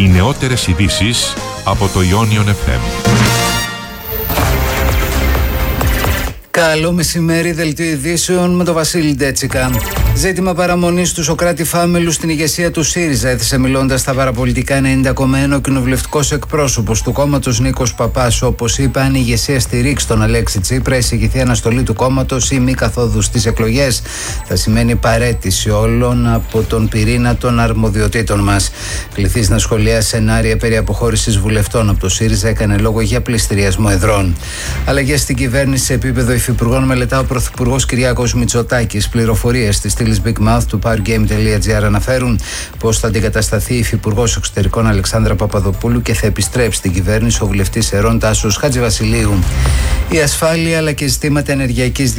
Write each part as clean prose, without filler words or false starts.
Οι νεότερες ειδήσεις από το Ionion FM. Καλό μεσημέρι, δελτίο ειδήσεων με τον Βασίλη Ντέτσικα. Ζήτημα παραμονής του Σωκράτη Φάμελου στην ηγεσία του ΣΥΡΙΖΑ έθεσε μιλώντας στα παραπολιτικά 90,1 ο κοινοβουλευτικός εκπρόσωπος του κόμματος Νίκος Παπάς. Όπως είπε, αν η ηγεσία στηρίξει τον Αλέξη Τσίπρα, εισηγηθεί αναστολή του κόμματος ή μη καθόδου στις εκλογές, θα σημαίνει παραίτηση όλων από τον πυρήνα των αρμοδιοτήτων μας. Κληθείς να σχολιάσει σενάρια περί αποχώρησης βουλευτών από το ΣΥΡΙΖΑ, έκανε λόγο για πληστηριασμό εδρών. Αλλαγές στην κυβέρνηση σε επίπεδο υφυπουργών μελετά ο Πρωθυπουργός Κυριάκος Μητσοτάκης. Πληροφορίες της στήλης Big Mouth του powergame.gr αναφέρουν πως θα αντικατασταθεί η υφυπουργός εξωτερικών Αλεξάνδρα Παπαδοπούλου και θα επιστρέψει στην κυβέρνηση ο βουλευτής Ερών Τάσος Χατζηβασιλείου. Η ασφάλεια αλλά και ζητήματα ενεργειακής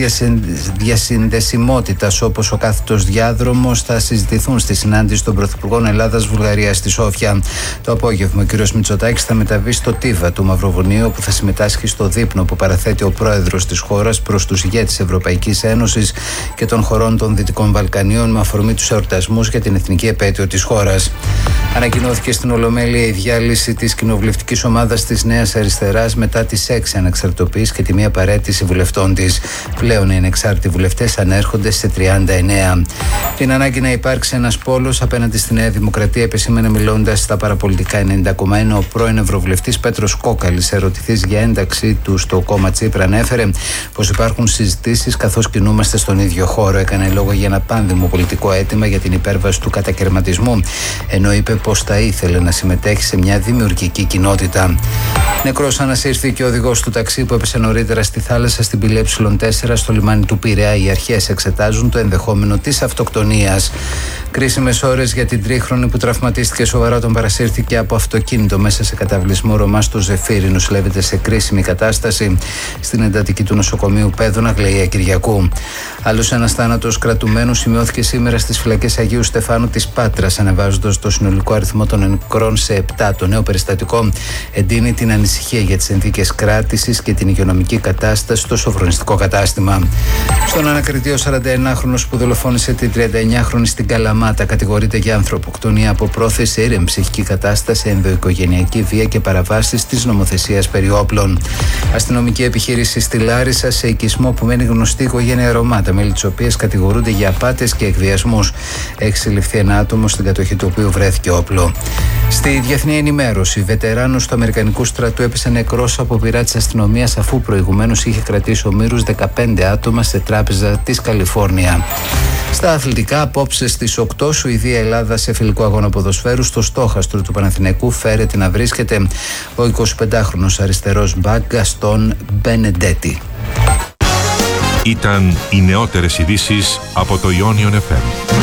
διασυνδεσιμότητας όπως ο κάθετος διάδρομος θα συζητηθούν στη συνάντηση των Πρωθυπουργών Ελλάδας-Βουλγαρίας στη Σόφια. Το απόγευμα ο κ. Μητσοτάκης θα μεταβεί στο Τίβα του Μαυροβουνίου, όπου θα συμμετάσχει στο δείπνο που παραθέτει ο πρόεδρος της χώρας προς τους ηγέτες της Ευρωπαϊκής Ένωσης και των χωρών των Δυτικών Βαλκανίων με αφορμή τους εορτασμούς για την εθνική επέτειο της χώρας. Ανακοινώθηκε στην Ολομέλεια η διάλυση της κοινοβουλευτικής ομάδας της Νέας Αριστεράς μετά τις 6 ανεξαρτητοποιήσεις και τη μία παραίτηση βουλευτών της. Πλέον οι ανεξάρτητοι βουλευτές ανέρχονται σε 39. Την ανάγκη να υπάρξει ένας πόλος απέναντι στη Νέα Δημοκρατία επεσήμανε μιλώντας στα παραπολιτικά 90,1 ο πρώην Ευρωβουλευτής Πέτρος Κόκαλης. Ερωτηθείς για ένταξή του στο κόμμα Τσίπρα, ανέφερε πως υπάρχουν συζητήσεις καθώς κινούμαστε στον ίδιο χώρο. Έκανε λόγο για ένα πάνδημο πολιτικό αίτημα για την υπέρβαση του κατακαιρματισμού, ενώ είπε πως θα ήθελε να συμμετέχει σε μια δημιουργική κοινότητα. Νεκρός ανασύρθηκε ο οδηγός του ταξί που έπεσε νωρίτερα στη θάλασσα στην πύλη Ε4 στο λιμάνι του Πειραιά. Οι αρχές εξετάζουν το ενδεχόμενο της αυτοκτονίας. Κρίσιμες ώρες για την τρίχρονη που τραυματίστηκε σοβαρά όταν παρασύρθηκε από αυτοκίνητο μέσα σε καταβλισμό Ρωμά στο Ζεφύρι. Νοσηλεύεται σε κρίσιμη κατάσταση στην εντατική του νοσοκομείου Πέδων, Αγλαία Κυριακού. Άλλος ένας θάνατος κρατουμένου σημειώθηκε σήμερα στις φυλακές Αγίου Στεφάνου της Πάτρας, ανεβάζοντας το συνολικό αριθμό των νεκρών σε 7. Το νέο περιστατικό εντείνει την ανησυχία για τις συνθήκες κράτησης και την υγειονομική κατάσταση στο σοφρονιστικό κατάστημα. Στον ανακριτή, ο 41χρονος που δολοφόνησε την 39χρονη στην Καλαμάτα κατηγορείται για ανθρωποκτονία από πρόθεση, ήρεμη ψυχική κατάσταση, ενδοοικογενειακή βία και παραβάσεις της νομοθεσίας περί όπλων. Αστυνομική επιχείρηση στη Λάρισα σε οικισμό που μένει γνωστή οικογένεια Ρωμά, τα μέλη της οποίας κατηγορούνται για απάτες και εκβιασμούς. Έχει συλληφθεί ένα άτομο στην κατοχή του οποίου βρέθηκε όπλο. Στη διεθνή ενημέρωση, βετεράνος του Αμερικανικού στρατού έπεσε νεκρός από πυρά της αστυνομίας αφού προηγουμένως είχε κρατήσει ομήρους 15 άτομα σε τράπεζα της Καλιφόρνια. Στα αθλητικά, απόψε στις 8 Σουηδία-Ελλάδα σε φιλικό αγώνα ποδοσφαίρου στο στόχαστρο του Παναθηναϊκού φέρεται να βρίσκεται ο 25χρονος αριστερός μπακ Γκαστόν Μπενεντέτη. Ήταν οι νεότερες ειδήσεις από το Ionion FM.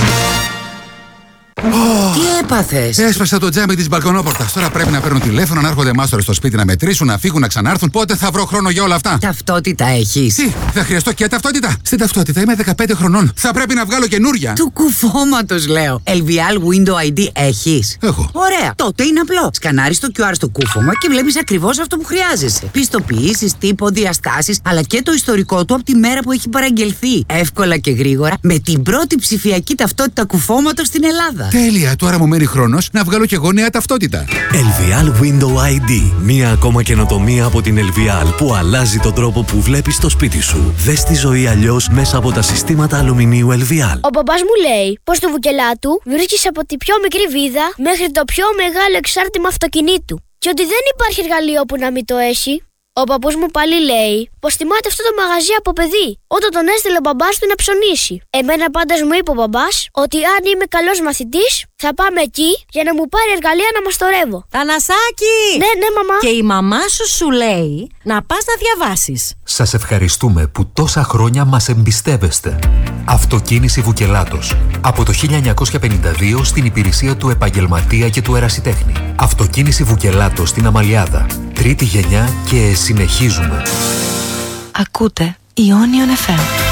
Τι έπαθες? Έσπασα το τζάμι της μπαλκονόπορτας. Τώρα πρέπει να παίρνουν τηλέφωνο, να έρχονται μάστορες στο σπίτι να μετρήσουν, να φύγουν, να ξανάρθουν. Πότε θα βρω χρόνο για όλα αυτά? Ταυτότητα έχεις? Τι, θα χρειαστώ και ταυτότητα? Στην ταυτότητα είμαι 15 χρονών. Θα πρέπει να βγάλω καινούρια. Του κουφώματος λέω. LVL Window ID έχεις? Έχω. Ωραία. Τότε είναι απλό. Σκανάρεις το QR στο κούφωμα και βλέπεις ακριβώς αυτό που χρειάζεσαι. Πιστοποιήσεις, τύπο, διαστάσεις, αλλά και το ιστορικό του από τη μέρα που έχει παραγγελθεί. Εύκολα και γρήγορα με την πρώτη ψηφιακή ταυτότητα κουφώματος στην Ελλάδα. Τέλεια, τώρα μου μένει χρόνος να βγάλω και εγώ νέα ταυτότητα. LVL Window ID. Μία ακόμα καινοτομία από την LVL που αλλάζει τον τρόπο που βλέπεις το σπίτι σου. Δες τη ζωή αλλιώς μέσα από τα συστήματα αλουμινίου LVL. Ο μπαμπάς μου λέει πως στο βουκελάτου βρίσκεις από τη πιο μικρή βίδα μέχρι το πιο μεγάλο εξάρτημα αυτοκινήτου. Και ότι δεν υπάρχει εργαλείο που να μην το έχει. Ο παππούς μου πάλι λέει πως θυμάται αυτό το μαγαζί από παιδί, όταν τον έστειλε ο μπαμπάς του να ψωνίσει. Εμένα πάντως μου είπε ο μπαμπάς ότι αν είμαι καλός μαθητής θα πάμε εκεί για να μου πάρει εργαλεία να μαστορεύω. Θανασάκη! Ναι, μαμά. Και η μαμά σου λέει να πας να διαβάσεις. Σας ευχαριστούμε που τόσα χρόνια μας εμπιστεύεστε. Αυτοκίνηση Βουκελάτος. Από το 1952 στην υπηρεσία του επαγγελματία και του ερασιτέχνη. Αυτοκίνηση Βουκελάτος στην Αμαλιάδα. Τρίτη γενιά και συνεχίζουμε. Ακούτε Ionion FM.